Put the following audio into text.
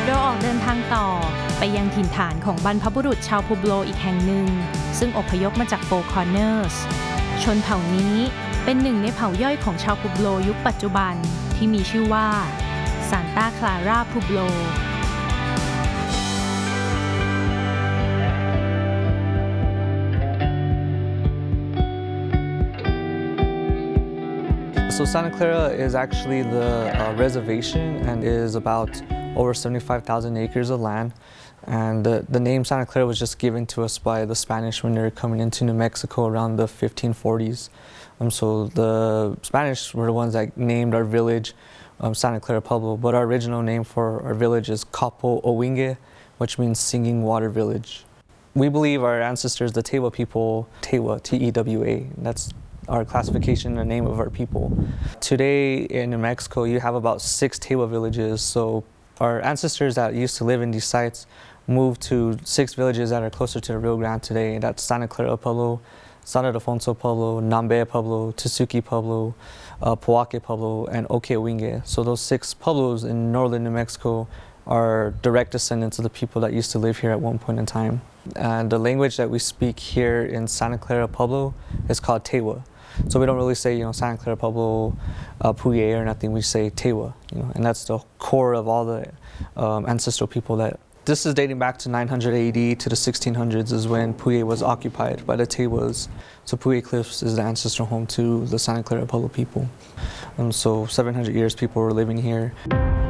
เราออกเดินทางต่อไปยังถิ่นฐานของบรรพบุรุษชาวพูโบลอีกแห่งหนึ่งซึ่งอพยพมาจากโฟร์คอร์เนอร์สชนเผ่านี้เป็นหนึ่งในเผ่าย่อยของชาวพูโบลยุคปัจจุบันที่มีชื่อว่าซานตาคลาราพูโบล So Santa Clara is actually the reservation and is about over 75,000 acres of land. And the name Santa Clara was just given to us by the Spanish when they were coming into New Mexico around the 1540s. So the Spanish were the ones that named our village Santa Clara Pueblo, but our original name for our village is Capo Owinge, which means Singing Water Village. We believe our ancestors, the Tewa people, Tewa, T-E-W-A, that's our classification, the name of our people. Today in New Mexico, you have about 6 Tewa villages. So our ancestors that used to live in these sites moved to 6 villages that are closer to the Rio Grande today. That's Santa Clara Pueblo, San Ildefonso Pueblo, Nambe Pueblo, Tesuque Pueblo, Poake Pueblo, and Okeowinge. So those 6 pueblos in northern New Mexico are direct descendants of the people that used to live here at one point in time. And the language that we speak here in Santa Clara Pueblo is called Tewa. So we don't really say, Santa Clara Pueblo, Puye or nothing. We say Tewa, and that's the core of all the ancestral people that. This is dating back to 900 AD to the 1600s is when Puye was occupied by the Tewas. So Puye Cliffs is the ancestral home to the Santa Clara Pueblo people. So 700 years people were living here.